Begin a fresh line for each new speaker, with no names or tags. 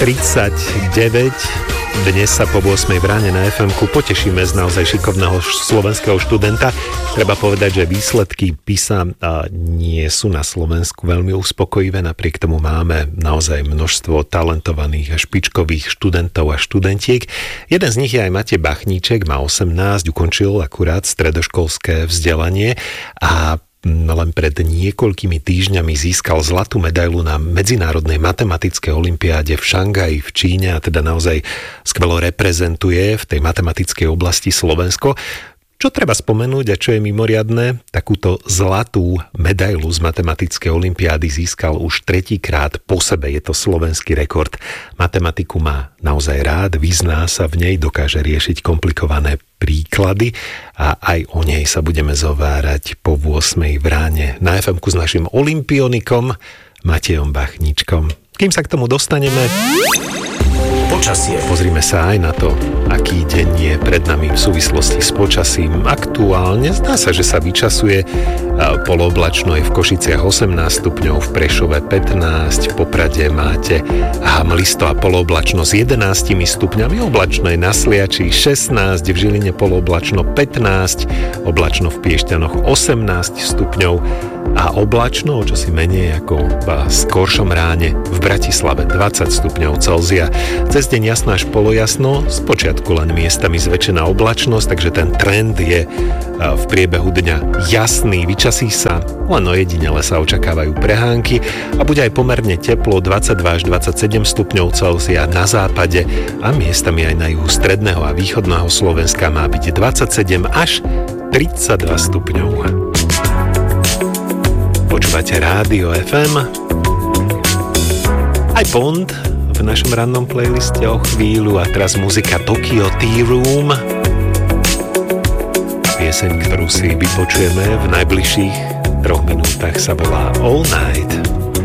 7:39. Dnes sa po 8. v ráne na FM-ku potešíme z naozaj šikovného slovenského študenta. Treba povedať, že výsledky PISA nie sú na Slovensku veľmi uspokojivé, napriek tomu máme naozaj množstvo talentovaných a špičkových študentov a študentiek. Jeden z nich je aj Matej Bachníček, má 18, ukončil akurát stredoškolské vzdelanie a len pred niekoľkými týždňami získal zlatú medailu na medzinárodnej matematickej olympiáde v Šangaji v Číne a teda naozaj skvelo reprezentuje v tej matematickej oblasti Slovensko. Čo treba spomenúť a čo je mimoriadne, takúto zlatú medailu z matematickej olympiády získal už tretíkrát po sebe. Je to slovenský rekord. Matematiku má naozaj rád, vyzná sa v nej, dokáže riešiť komplikované príklady a aj o nej sa budeme zhovárať po 8. v ráne na FM-ku s našim olympionikom Matejom Bachníčkom. Kým sa k tomu dostaneme, počasie. Pozrime sa aj na to, aký deň je pred nami v súvislosti s počasím. Aktuálne zdá sa, že sa vyčasuje. Polooblačno je v Košiciach 18 stupňov, v Prešove 15, v Poprade máte hmlisto a polooblačno s 11 stupňami, oblačno je na Sliači 16, v Žiline polooblačno 15, oblačno v Piešťanoch 18 stupňov a oblačno, o čosi menej ako v skoršom ráne v Bratislave 20 stupňov Celzia. Cez deň jasno až polojasno, spočiatku len miestami zväčšená oblačnosť, takže ten trend je v priebehu dňa jasný, vyčasí sa, len ojedinele sa očakávajú prehánky a bude aj pomerne teplo, 22 až 27 stupňov Celzia na západe a miestami aj na juhu stredného a východného Slovenska má byť 27 až 32 stupňov. Počúvate Rádio FM. Aj Bond v našom rannom playliste o chvíľu a teraz muzika Tokyo Tea Room. Pieseň, ktorú si vypočujeme v najbližších 3 minútach, sa volá All Night.